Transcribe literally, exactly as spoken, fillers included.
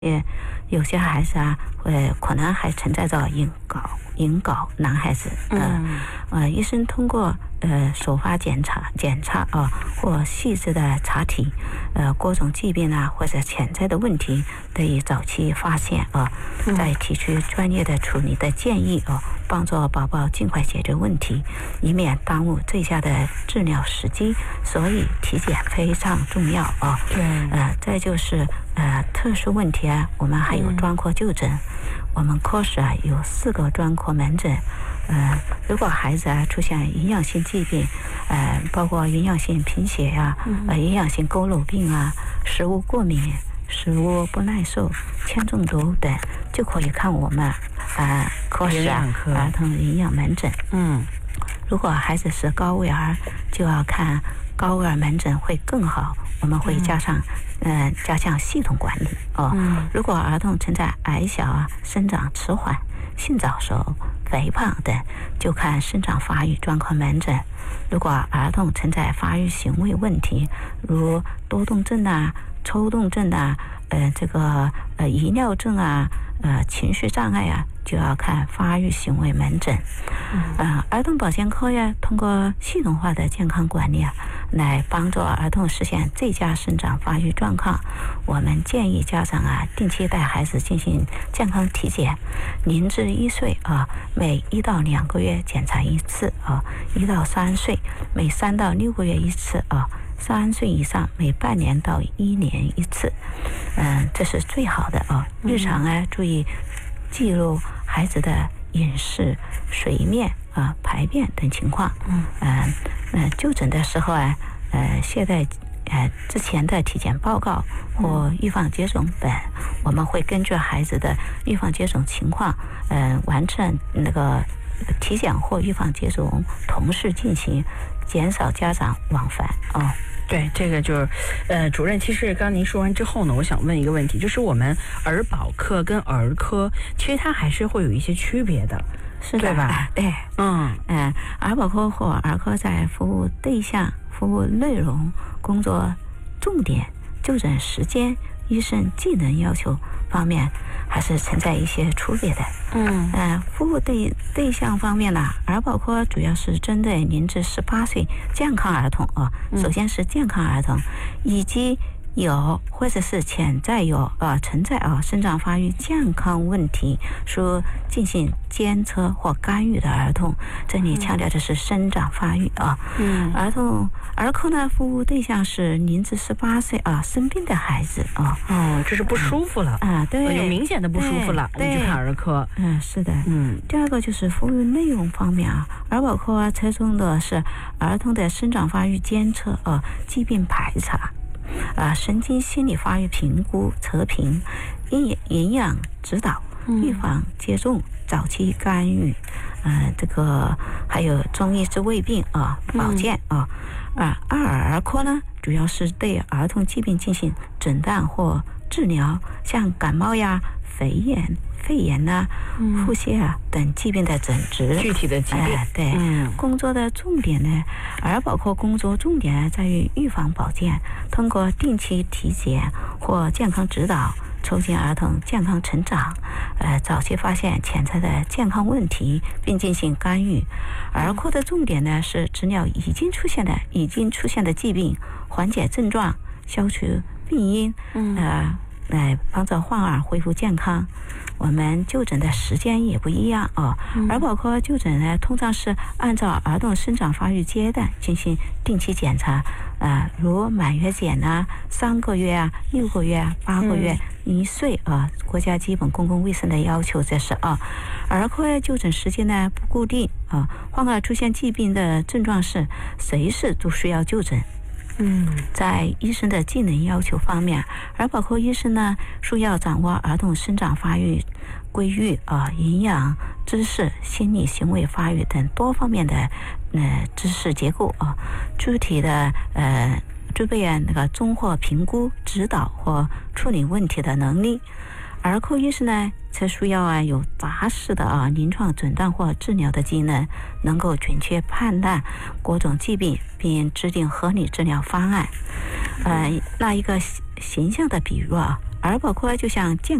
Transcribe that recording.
也有些孩子啊，会可能还存在着隐睾隐睾男孩子，呃呃，医生通过呃手法检查检查啊、呃，或细致的查体，呃，各种疾病啊或者潜在的问题得以早期发现啊、呃，再提出专业的处理的建议啊、呃，帮助宝宝尽快解决问题，以免耽误最佳的治疗时机。所以体检非常重要啊。 对， 呃，再就是呃特殊问题啊，我们还有专科就诊。嗯、我们科室啊有四个专科门诊。呃，如果孩子啊出现营养性疾病，呃，包括营养性贫血呀、啊、呃营养性佝偻病啊、食物过敏、食物不耐受、铅中毒等，就可以看我们呃科室啊儿童营养门诊。 嗯， 如果孩子是高危儿，就要看高危儿门诊会更好。我们会加上，嗯、呃，加强系统管理哦。 嗯， 如果儿童存在矮小啊、生长迟缓、性早熟、肥胖等，就看生长发育专科门诊。如果儿童存在发育行为问题，如多动症啊、抽动症啊、呃这个呃遗尿症啊、呃情绪障碍啊，就要看发育行为门诊。嗯、呃，儿童保健科呀，通过系统化的健康管理啊，来帮助儿童实现最佳生长发育状况。我们建议家长啊，定期带孩子进行健康体检，零至一岁啊，每一到两个月检查一次啊；一到三岁每三到六个月一次啊；三岁以上每半年到一年一次。嗯，这是最好的啊。日常啊，注意记录孩子的饮食、水面啊、排便等情况。嗯，呃，呃，就诊的时候啊，呃，现在呃之前的体检报告或预防接种本，我们会根据孩子的预防接种情况，呃，完成那个体检或预防接种同时进行，减少家长往返哦。 对，这个就是，呃，主任，其实刚您说完之后呢，我想问一个问题，就是我们儿保科跟儿科，其实它还是会有一些区别的， 是的， 对吧？ 对， 嗯， 呃，儿保科和儿科在服务对象、服务内容、工作重点、就诊时间、医生技能要求方面，还是存在一些区别的。嗯，呃，服务对对象方面呢，儿保科主要是针对零至十八岁健康儿童啊、呃，首先是健康儿童，以及有或者是潜在有啊、呃、存在啊生长发育健康问题，说进行监测或干预的儿童，这里强调的是生长发育啊。嗯，儿童儿科呢，服务对象是零至十八岁啊生病的孩子啊。 哦，这是不舒服了、 嗯、啊，对， 有明显的不舒服了，我们就看儿科。 嗯，是的。 嗯， 第二个就是服务内容方面啊，儿保科啊侧重的是儿童的生长发育监测啊、疾病排查。啊，神经心理发育评估测评、营营养指导、预防接种、早期干预，呃，这个还有中医治胃病啊、保健啊。啊，二儿科呢，主要是对儿童疾病进行诊断或治疗，像感冒呀、肺炎、肺炎呐、啊、腹泻啊等疾病的诊治， 具体的疾病。 呃、对、嗯，工作的重点呢，儿保科工作重点在于预防保健，通过定期体检或健康指导，促进儿童健康成长，呃，早期发现潜在的健康问题，并进行干预。儿科的重点呢是治疗已经出现的已经出现的疾病，缓解症状，消除病因，呃，来帮助患儿恢复健康。我们就诊的时间也不一样哦。儿保科就诊呢，通常是按照儿童生长发育阶段进行定期检查，啊、呃，如满月检啊、三个月啊、六个月啊、八个月、嗯、一岁啊，国家基本公共卫生的要求这是啊。儿科就诊时间呢不固定啊，患儿出现疾病的症状时，随时都需要就诊。嗯，在医生的技能要求方面，儿保科医生呢，需要掌握儿童生长发育、规律啊、营养知识、心理行为发育等多方面的呃知识结构啊，具体的呃具备那个综合评估、指导或处理问题的能力。儿科医生呢，则需要啊有扎实的啊临床诊断或治疗的技能，能够准确判断各种疾病，并制定合理治疗方案。呃，那一个形象的比喻啊， 儿保科就像健